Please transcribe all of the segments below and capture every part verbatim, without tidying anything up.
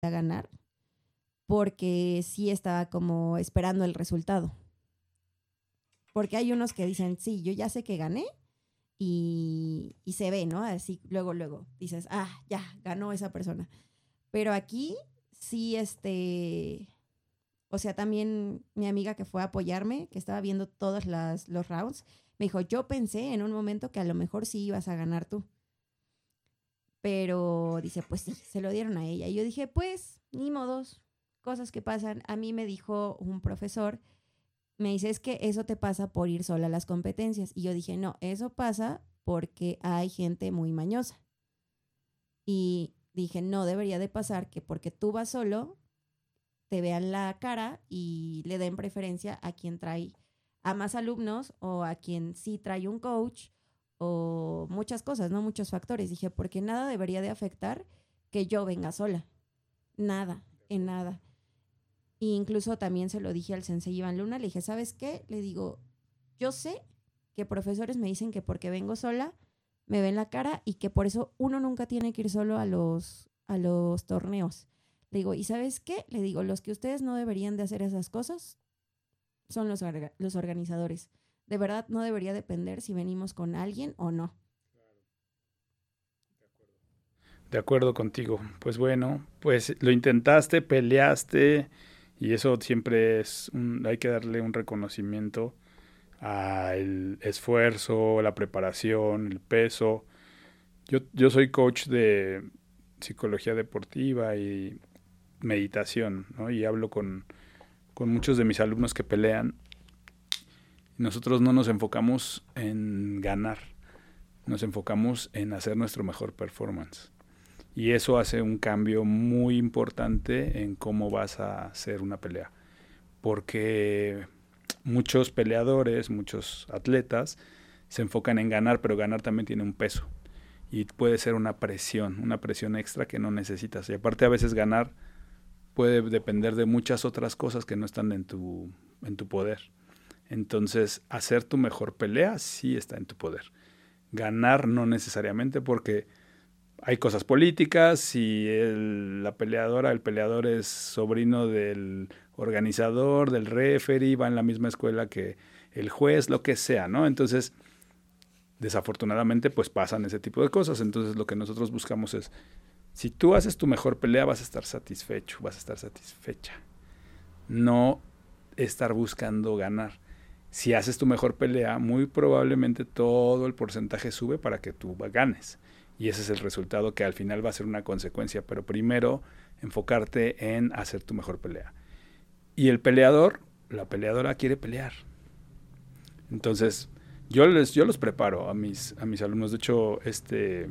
a ganar porque sí estaba como esperando el resultado. Porque hay unos que dicen, sí, yo ya sé que gané y, y se ve, ¿no? Así luego, luego dices, ah, ya, ganó esa persona. Pero aquí sí, este... O sea, también mi amiga que fue a apoyarme, que estaba viendo todos las, los rounds, me dijo, yo pensé en un momento que a lo mejor sí ibas a ganar tú. Pero dice, pues sí, se lo dieron a ella. Y yo dije, pues, ni modos, cosas que pasan. A mí me dijo un profesor, me dice, es que eso te pasa por ir sola a las competencias. Y yo dije, no, eso pasa porque hay gente muy mañosa. Y dije, no debería de pasar que porque tú vas solo, te vean la cara y le den preferencia a quien trae a más alumnos o a quien sí trae un coach o muchas cosas, ¿no? Muchos factores. Dije, porque nada debería de afectar que yo venga sola. Nada, en nada. E incluso también se lo dije al sensei Iván Luna, le dije, ¿sabes qué? Le digo, yo sé que profesores me dicen que porque vengo sola, me ven la cara y que por eso uno nunca tiene que ir solo a los, a los torneos. Le digo, ¿y sabes qué? Le digo, los que ustedes no deberían de hacer esas cosas son los, orga- los organizadores. De verdad, no debería depender si venimos con alguien o no. De acuerdo contigo. Pues bueno, pues lo intentaste, peleaste y eso siempre es un, hay que darle un reconocimiento al esfuerzo, la preparación, el peso. Yo, yo soy coach de psicología deportiva y meditación, ¿no? Y hablo con, con muchos de mis alumnos que pelean. Nosotros no nos enfocamos en ganar, nos enfocamos en hacer nuestro mejor performance. Y eso hace un cambio muy importante en cómo vas a hacer una pelea. Porque muchos peleadores, muchos atletas se enfocan en ganar, pero ganar también tiene un peso. Y puede ser una presión, una presión extra que no necesitas. Y aparte a veces ganar puede depender de muchas otras cosas que no están en tu, en tu poder. Entonces, hacer tu mejor pelea sí está en tu poder. Ganar no necesariamente porque hay cosas políticas y el, la peleadora, el peleador es sobrino del organizador, del referee, va en la misma escuela que el juez, lo que sea, ¿no? Entonces, desafortunadamente, pues pasan ese tipo de cosas. Entonces, lo que nosotros buscamos es, si tú haces tu mejor pelea, vas a estar satisfecho, vas a estar satisfecha. No estar buscando ganar. Si haces tu mejor pelea, muy probablemente todo el porcentaje sube para que tú ganes. Y ese es el resultado que al final va a ser una consecuencia. Pero primero, enfocarte en hacer tu mejor pelea. Y el peleador, la peleadora quiere pelear. Entonces, yo les, yo los preparo a mis, a mis alumnos. De hecho, este,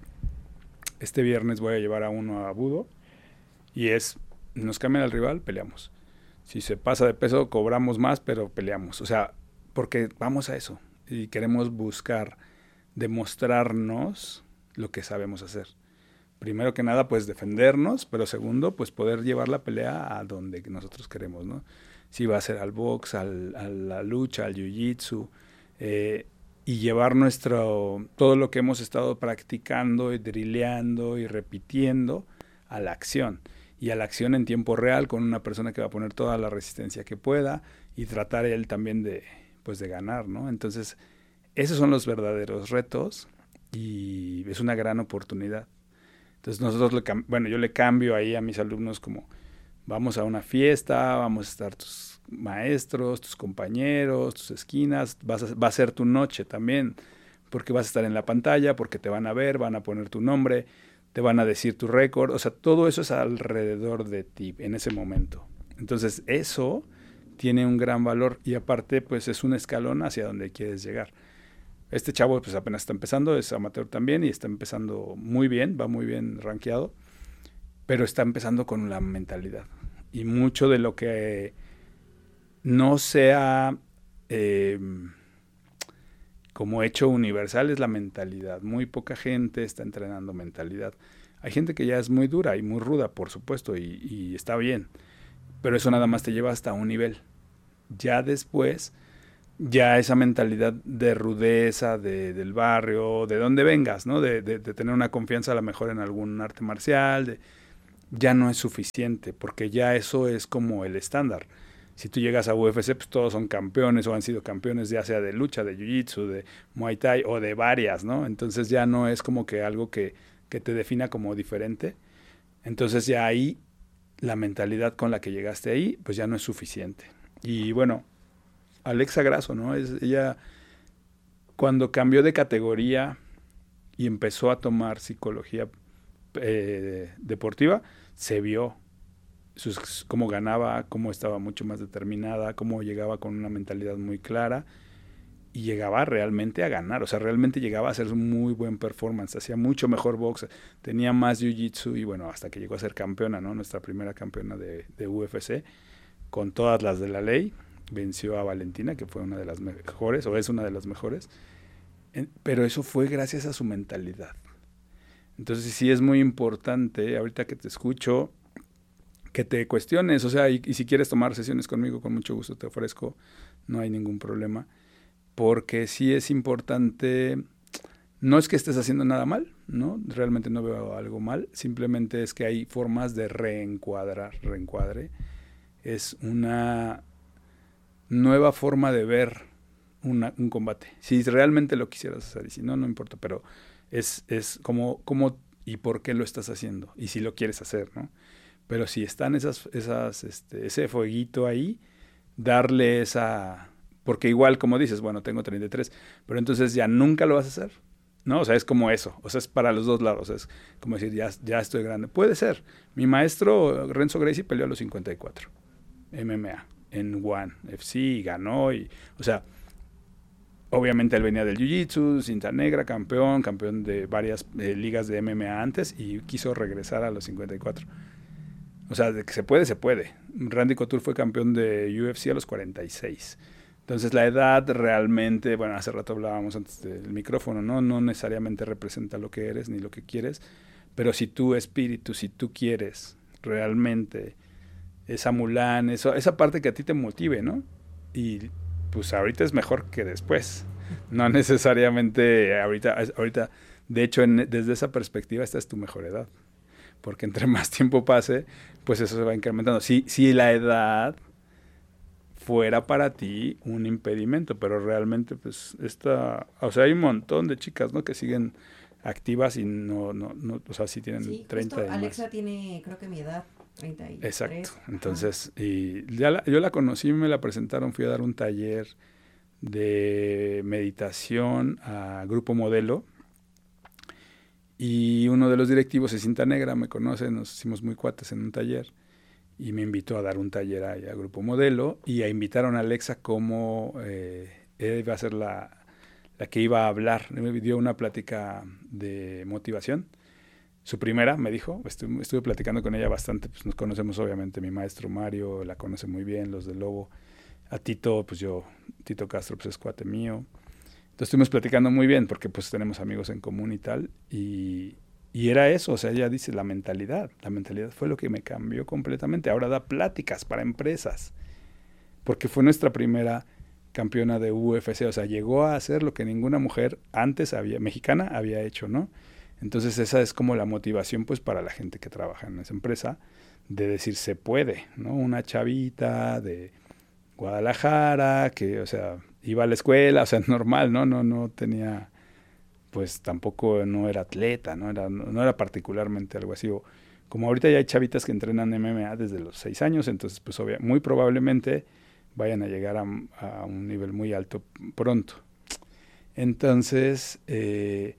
este viernes voy a llevar a uno a Budo. Y es, nos cambian al rival, peleamos. Si se pasa de peso, cobramos más, pero peleamos. O sea, porque vamos a eso. Y queremos buscar demostrarnos lo que sabemos hacer. Primero que nada, pues defendernos, pero segundo, pues poder llevar la pelea a donde nosotros queremos, ¿no? Si va a ser al box, al, a la lucha, al jiu-jitsu, eh, y llevar nuestro, todo lo que hemos estado practicando y drileando y repitiendo a la acción. Y a la acción en tiempo real con una persona que va a poner toda la resistencia que pueda y tratar él también de, pues de ganar, ¿no? Entonces, esos son los verdaderos retos y es una gran oportunidad. Entonces nosotros, le, bueno, yo le cambio ahí a mis alumnos como, vamos a una fiesta, vamos a estar tus maestros, tus compañeros, tus esquinas, vas a, va a ser tu noche también, porque vas a estar en la pantalla, porque te van a ver, van a poner tu nombre, te van a decir tu récord, o sea, todo eso es alrededor de ti en ese momento. Entonces eso tiene un gran valor y aparte pues es un escalón hacia donde quieres llegar. Este chavo pues apenas está empezando, es amateur también y está empezando muy bien, va muy bien rankeado, pero está empezando con la mentalidad. Y mucho de lo que no sea eh, como hecho universal es la mentalidad. Muy poca gente está entrenando mentalidad. Hay gente que ya es muy dura y muy ruda, por supuesto, y, y está bien, pero eso nada más te lleva hasta un nivel. Ya después ya esa mentalidad de rudeza de, del barrio, de donde vengas, ¿no? De, de, de tener una confianza a lo mejor en algún arte marcial, de, ya no es suficiente, porque ya eso es como el estándar. Si tú llegas a U F C, pues todos son campeones o han sido campeones, ya sea de lucha, de jiu-jitsu, de Muay Thai o de varias, ¿no? Entonces ya no es como que algo que, que te defina como diferente. Entonces ya ahí la mentalidad con la que llegaste ahí, pues ya no es suficiente. Y bueno, Alexa Grasso, ¿no? Es, ella cuando cambió de categoría y empezó a tomar psicología eh, deportiva, se vio sus, cómo ganaba, cómo estaba mucho más determinada, cómo llegaba con una mentalidad muy clara y llegaba realmente a ganar, o sea, realmente llegaba a hacer un muy buen performance, hacía mucho mejor box, tenía más jiu-jitsu y bueno, hasta que llegó a ser campeona, ¿no? Nuestra primera campeona de, de U F C, con todas las de la ley, venció a Valentina, que fue una de las mejores, o es una de las mejores, pero eso fue gracias a su mentalidad. Entonces sí es muy importante, ahorita que te escucho, que te cuestiones, o sea, y, y si quieres tomar sesiones conmigo, con mucho gusto te ofrezco, no hay ningún problema, porque sí es importante, no es que estés haciendo nada mal, ¿no? Realmente no veo algo mal, simplemente es que hay formas de reencuadrar, reencuadre, es una nueva forma de ver una, un combate, si realmente lo quisieras hacer, y si no, no importa, pero es, es como, como y por qué lo estás haciendo, y si lo quieres hacer, ¿no? Pero si están esas, esas, este, ese fueguito ahí, darle esa, porque igual como dices, bueno, tengo treinta y tres, pero entonces ya nunca lo vas a hacer, ¿no? O sea, es como eso, o sea, es para los dos lados, es como decir, ya, ya estoy grande. Puede ser, mi maestro Renzo Gracie peleó a los cincuenta y cuatro, M M A, en One F C, y ganó, y, o sea, obviamente él venía del Jiu-Jitsu, cinta negra, campeón, campeón de varias eh, ligas de M M A antes, y quiso regresar a los cincuenta y cuatro. O sea, de que se puede, se puede. Randy Couture fue campeón de U F C a los cuarenta y seis. Entonces la edad realmente, bueno, hace rato hablábamos antes del micrófono, ¿no? No necesariamente representa lo que eres ni lo que quieres, pero si tu espíritu, si tú quieres realmente esa Mulan, eso, esa parte que a ti te motive, ¿no? Y pues ahorita es mejor que después. No necesariamente ahorita, ahorita de hecho, en, desde esa perspectiva, esta es tu mejor edad. Porque entre más tiempo pase, pues eso se va incrementando. Si, si la edad fuera para ti un impedimento, pero realmente pues esta, o sea, hay un montón de chicas, ¿no? Que siguen activas y no, no, no, o sea, sí tienen sí, treinta y Alexa más. Tiene, creo que mi edad, treinta y tres. Exacto, entonces, ah. y ya la, yo la conocí, me la presentaron, fui a dar un taller de meditación a Grupo Modelo, y uno de los directivos es Cinta Negra, me conoce, nos hicimos muy cuates en un taller y me invitó a dar un taller a, a Grupo Modelo y a invitaron a Alexa como eh, ella iba a ser la, la que iba a hablar. Me dio una plática de motivación. Su primera, me dijo, estuve, estuve platicando con ella bastante, pues nos conocemos obviamente, mi maestro Mario la conoce muy bien, los del Lobo. A Tito, pues yo, Tito Castro, pues es cuate mío. Entonces estuvimos platicando muy bien porque pues tenemos amigos en común y tal, y, y era eso, o sea, ella dice la mentalidad, la mentalidad fue lo que me cambió completamente. Ahora da pláticas para empresas, porque fue nuestra primera campeona de U F C, o sea, llegó a hacer lo que ninguna mujer antes había, mexicana había hecho, ¿no? Entonces esa es como la motivación pues para la gente que trabaja en esa empresa, de decir se puede, ¿no? Una chavita de Guadalajara, que, o sea, iba a la escuela, o sea, normal, ¿no? No, no tenía, pues tampoco no era atleta, no era, no, no era particularmente algo así. O, como ahorita ya hay chavitas que entrenan M M A desde los seis años, entonces pues obvia, muy probablemente vayan a llegar a, a un nivel muy alto pronto. Entonces, eh,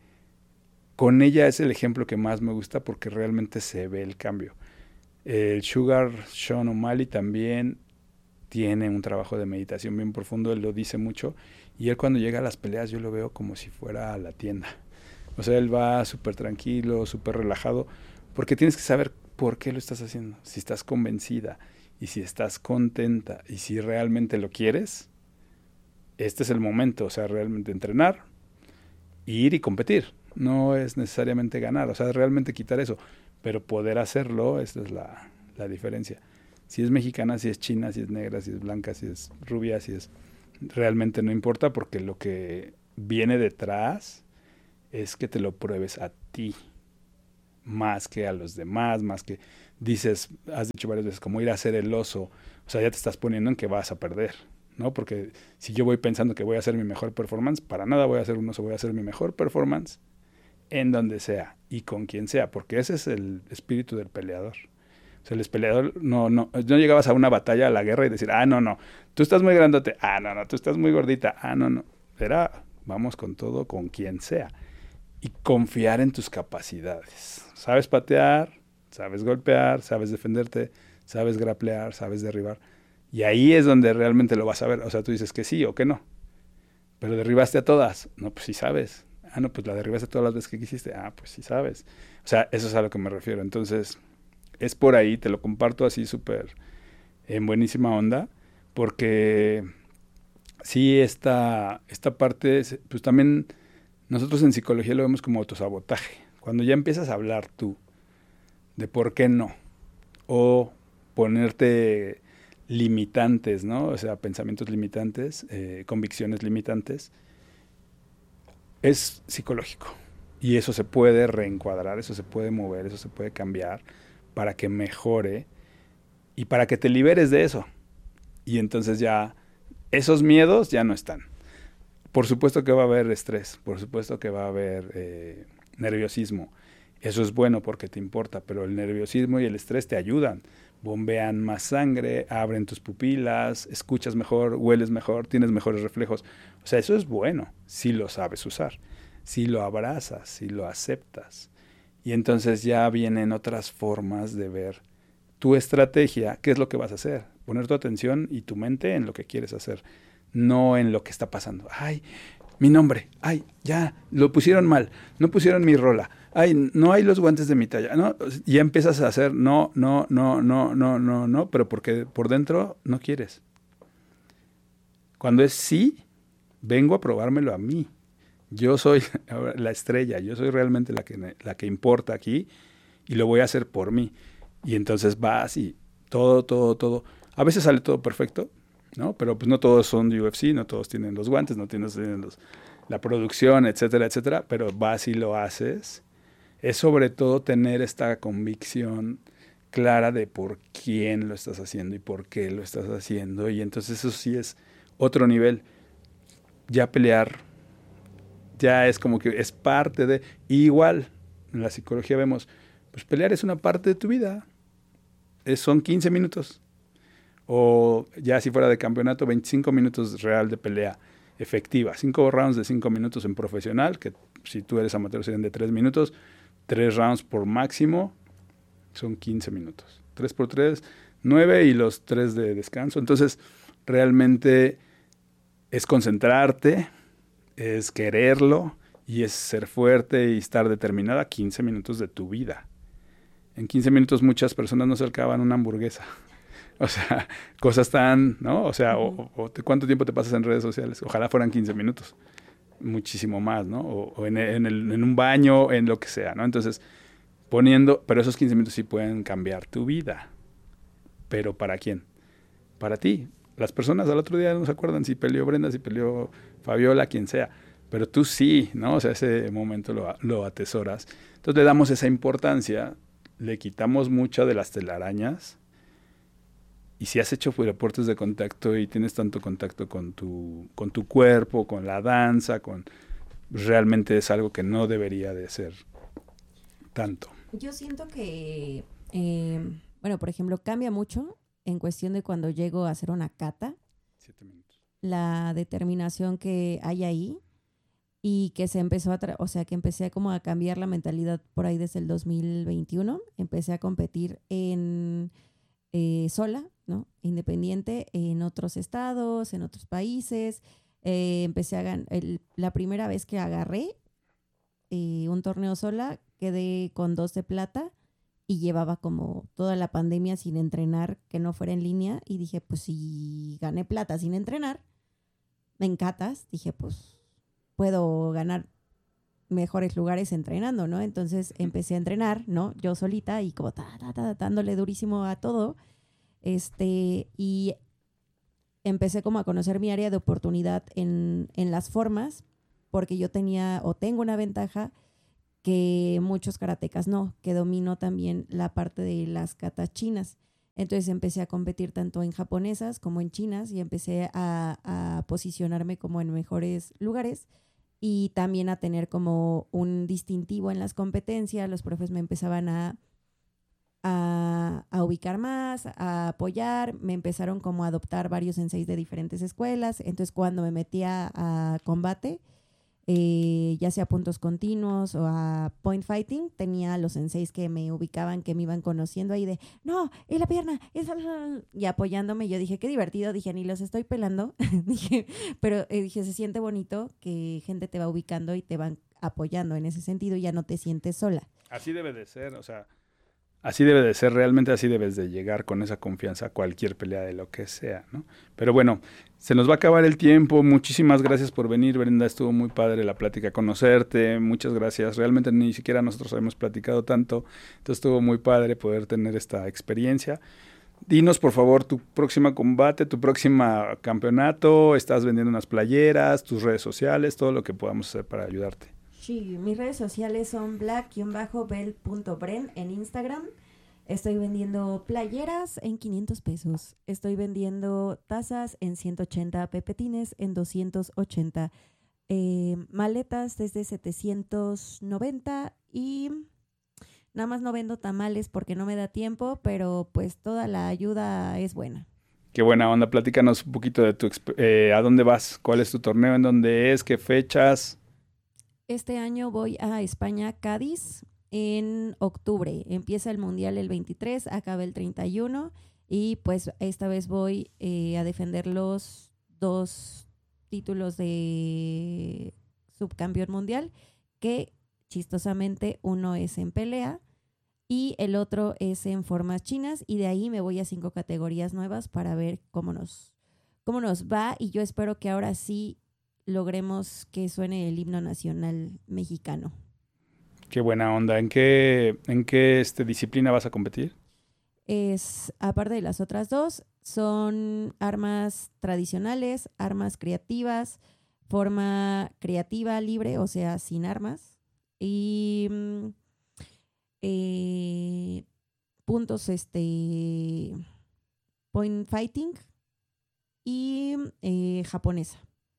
con ella es el ejemplo que más me gusta porque realmente se ve el cambio. El Sugar Sean O'Malley también tiene un trabajo de meditación bien profundo, él lo dice mucho, y él cuando llega a las peleas yo lo veo como si fuera a la tienda. O sea, él va súper tranquilo, súper relajado, porque tienes que saber por qué lo estás haciendo, si estás convencida, y si estás contenta, y si realmente lo quieres, este es el momento, o sea, realmente entrenar, ir y competir. No es necesariamente ganar, o sea, realmente quitar eso, pero poder hacerlo, esa es la, la diferencia. Si es mexicana, si es china, si es negra, si es blanca, si es rubia, si es... Realmente no importa porque lo que viene detrás es que te lo pruebes a ti. más que a los demás, más que dices, has dicho varias veces, como ir a hacer el oso, o sea, ya te estás poniendo en que vas a perder, ¿no? Porque si yo voy pensando que voy a hacer mi mejor performance, para nada voy a hacer un oso, voy a hacer mi mejor performance en donde sea y con quien sea, porque ese es el espíritu del peleador. O sea, el peleador no, no, no llegabas a una batalla, a la guerra y decir, ah, no, no, tú estás muy grandote, ah, no, no, tú estás muy gordita, ah, no, no. Era, vamos con todo, con quien sea. Y confiar en tus capacidades. Sabes patear, sabes golpear, sabes defenderte, sabes graplear, sabes derribar. Y ahí es donde realmente lo vas a ver. O sea, tú dices que sí o que no. Pero derribaste a todas. No, pues sí sabes. Ah, no, pues la derribaste todas las veces que quisiste. Ah, pues sí sabes. O sea, eso es a lo que me refiero. Entonces, es por ahí, te lo comparto así súper en buenísima onda, porque sí, esta, esta parte, pues también nosotros en psicología lo vemos como autosabotaje. Cuando ya empiezas a hablar tú de por qué no, o ponerte limitantes, ¿no? O sea, pensamientos limitantes, eh, convicciones limitantes, es psicológico. Y eso se puede reencuadrar, eso se puede mover, eso se puede cambiar para que mejore y para que te liberes de eso. Y entonces ya esos miedos ya no están. Por supuesto que va a haber estrés, por supuesto que va a haber eh, nerviosismo. Eso es bueno porque te importa, pero el nerviosismo y el estrés te ayudan. Bombean más sangre, abren tus pupilas, escuchas mejor, hueles mejor, tienes mejores reflejos. O sea, eso es bueno si lo sabes usar, si lo abrazas, si lo aceptas. Y entonces ya vienen otras formas de ver tu estrategia, qué es lo que vas a hacer. Poner tu atención y tu mente en lo que quieres hacer, no en lo que está pasando. Ay, mi nombre, ay, ya, lo pusieron mal, no pusieron mi rola, ay, no hay los guantes de mi talla, ¿no? Y ya empiezas a hacer no, no, no, no, no, no, no, pero porque por dentro no quieres. Cuando es sí, vengo a probármelo a mí. Yo soy la estrella, yo soy realmente la que, la que importa aquí y lo voy a hacer por mí. Y entonces vas y todo, todo, todo. A veces sale todo perfecto, ¿no? Pero pues no todos son U F C, no todos tienen los guantes, no todos tienen los, la producción, etcétera, etcétera. Pero vas y lo haces. Es sobre todo tener esta convicción clara de por quién lo estás haciendo y por qué lo estás haciendo. Y entonces eso sí es otro nivel. Ya pelear, ya es como que es parte de... Igual, en la psicología vemos, pues pelear es una parte de tu vida. Es, son quince minutos. O ya si fuera de campeonato, veinticinco minutos real de pelea efectiva. cinco rounds de cinco minutos en profesional, que si tú eres amateur serían de tres minutos. tres rounds por máximo, son quince minutos. tres por tres, nueve y los tres de descanso. Entonces, realmente es concentrarte, es quererlo y es ser fuerte y estar determinada quince minutos de tu vida. En quince minutos muchas personas no se acaban una hamburguesa. O sea, cosas tan, ¿no? O sea, uh-huh. o, o, ¿cuánto tiempo te pasas en redes sociales? Ojalá fueran quince minutos. Muchísimo más, ¿no? O, o en, en, el, en un baño, en lo que sea, ¿no? Entonces, poniendo, pero esos quince minutos sí pueden cambiar tu vida. ¿Pero para quién? Para ti. Las personas al otro día no se acuerdan si peleó Brenda, si peleó Fabiola, quien sea. Pero tú sí, ¿no? O sea, ese momento lo, lo atesoras. Entonces le damos esa importancia, le quitamos mucha de las telarañas. Y si has hecho deportes de contacto y tienes tanto contacto con tu, con tu cuerpo, con la danza, con realmente es algo que no debería de ser tanto. Yo siento que, eh, bueno, por ejemplo, cambia mucho en cuestión de cuando llego a hacer una kata. Siete minutos. La determinación que hay ahí y que se empezó a, tra- o sea, que empecé como a cambiar la mentalidad por ahí desde el dos mil veintiuno. Empecé a competir en eh, sola, ¿no? Independiente en otros estados, en otros países. Eh, empecé a ganar, la primera vez que agarré eh, un torneo sola, quedé con dos de plata y llevaba como toda la pandemia sin entrenar, que no fuera en línea, y dije, pues si gané plata sin entrenar, me encatas, dije, pues puedo ganar mejores lugares entrenando, ¿no? Entonces empecé a entrenar, ¿no? Yo solita y como ta, ta, ta, dándole durísimo a todo, este, y empecé como a conocer mi área de oportunidad en, en las formas, porque yo tenía o tengo una ventaja que muchos karatecas no, que domino también la parte de las katas chinas. Entonces empecé a competir tanto en japonesas como en chinas y empecé a, a posicionarme como en mejores lugares y también a tener como un distintivo en las competencias. Los profes me empezaban a, a, a ubicar más, a apoyar, me empezaron como a adoptar varios senseis de diferentes escuelas. Entonces cuando me metía a combate, Eh, ya sea puntos continuos o a point fighting, tenía a los senseis que me ubicaban, que me iban conociendo ahí de, no, es la pierna, es la... y apoyándome. Yo dije, qué divertido, dije, ni los estoy pelando, dije, pero eh, dije, se siente bonito que gente te va ubicando y te van apoyando en ese sentido, ya no te sientes sola. Así debe de ser, o sea, así debe de ser, realmente así debes de llegar con esa confianza a cualquier pelea de lo que sea, ¿no? Pero bueno, se nos va a acabar el tiempo. Muchísimas gracias por venir, Brenda. Estuvo muy padre la plática, conocerte. Muchas gracias. Realmente ni siquiera nosotros habíamos platicado tanto. Entonces estuvo muy padre poder tener esta experiencia. Dinos, por favor, tu próxima combate, tu próxima campeonato. Estás vendiendo unas playeras, tus redes sociales, todo lo que podamos hacer para ayudarte. Sí, mis redes sociales son black-belt punto bren en Instagram. Estoy vendiendo playeras en quinientos pesos. Estoy vendiendo tazas en ciento ochenta, pepetines en doscientos ochenta, eh, maletas desde setecientos noventa y nada más no vendo tamales porque no me da tiempo, pero pues toda la ayuda es buena. Qué buena onda. Platícanos un poquito de tu... Eh, ¿a dónde vas? ¿Cuál es tu torneo? ¿En dónde es? ¿Qué fechas? Este año voy a España, Cádiz, en octubre. Empieza el Mundial el veintitrés, acaba el treinta y uno y pues esta vez voy eh, a defender los dos títulos de subcampeón mundial, que chistosamente uno es en pelea y el otro es en formas chinas, y de ahí me voy a cinco categorías nuevas para ver cómo nos, cómo nos va, y yo espero que ahora sí logremos que suene el himno nacional mexicano. Qué buena onda. ¿En qué, en qué este, disciplina vas a competir? Es, aparte de las otras dos, son armas tradicionales, armas creativas, forma creativa libre, o sea, sin armas, y mm, eh, puntos este point fighting y eh, japonesa.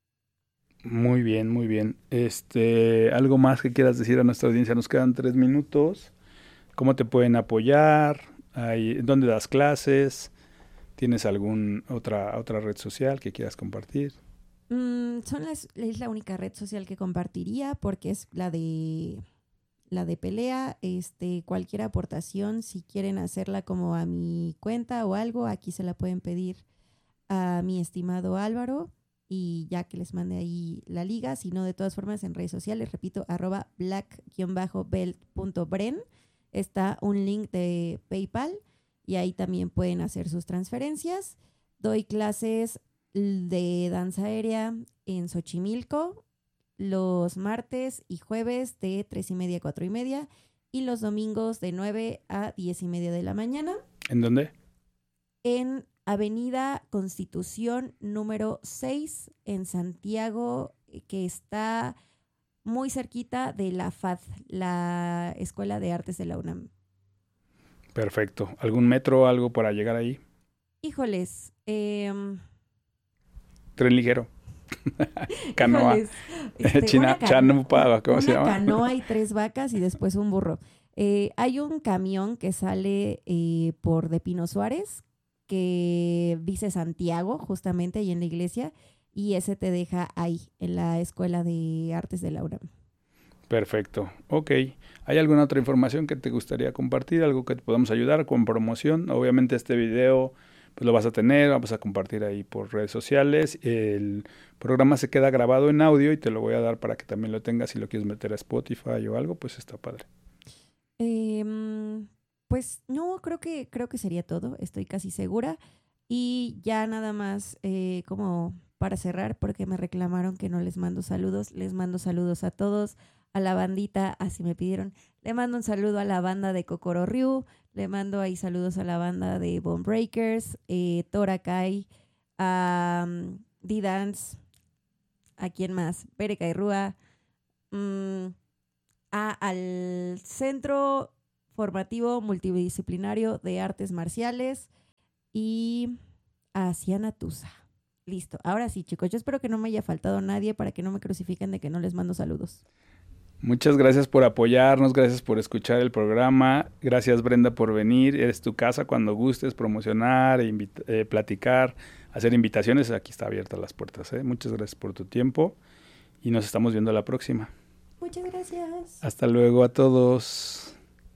Muy bien, muy bien. Este, ¿algo más que quieras decir a nuestra audiencia? Nos quedan tres minutos. ¿Cómo te pueden apoyar? Ahí, ¿dónde das clases? ¿Tienes alguna otra, otra red social que quieras compartir? Mm, son las, es la única red social que compartiría porque es la de la de pelea. Este, cualquier aportación, si quieren hacerla como a mi cuenta o algo, aquí se la pueden pedir a mi estimado Álvaro y ya que les mande ahí la liga. Si no, de todas formas, en redes sociales, repito, arroba black-belt punto bren, está un link de PayPal y ahí también pueden hacer sus transferencias. Doy clases de danza aérea en Xochimilco los martes y jueves de tres y media a cuatro y media y los domingos de nueve a diez y media de la mañana. ¿En dónde? En Avenida Constitución número seis en Santiago, que está muy cerquita de la F A D, la Escuela de Artes de la UNAM. Perfecto. ¿Algún metro o algo para llegar ahí? Híjoles. Eh, Tren ligero. Canoa. híjoles, este, China, una Chanupa, ¿cómo una se llama? canoa y tres vacas y después un burro. Eh, hay un camión que sale eh, por de Pino Suárez que dice Santiago, justamente ahí en la iglesia, y ese te deja ahí, en la Escuela de Artes de la UNAM. Perfecto. Ok. ¿Hay alguna otra información que te gustaría compartir? ¿Algo que te podamos ayudar con promoción? Obviamente este video pues lo vas a tener, vamos a compartir ahí por redes sociales. El programa se queda grabado en audio y te lo voy a dar para que también lo tengas si lo quieres meter a Spotify o algo, pues está padre. Eh, pues no, creo que, creo que sería todo, estoy casi segura. Y ya nada más eh, como para cerrar, porque me reclamaron que no les mando saludos, les mando saludos a todos, a la bandita, así me pidieron. Le mando un saludo a la banda de Kokoro Ryu, le mando ahí saludos a la banda de Bone Breakers, eh, Torakai, a um, D-Dance, ¿a quién más? Pere Kairua, um, a, al Centro Formativo Multidisciplinario de Artes Marciales y a Ciana Tusa. Listo. Ahora sí, chicos, yo espero que no me haya faltado nadie para que no me crucifiquen de que no les mando saludos. Muchas gracias por apoyarnos, gracias por escuchar el programa, gracias Brenda por venir, eres tu casa cuando gustes promocionar, invita- eh, platicar, hacer invitaciones, aquí está abiertas las puertas. ¿eh? Muchas gracias por tu tiempo y nos estamos viendo la próxima. Muchas gracias. Hasta luego a todos.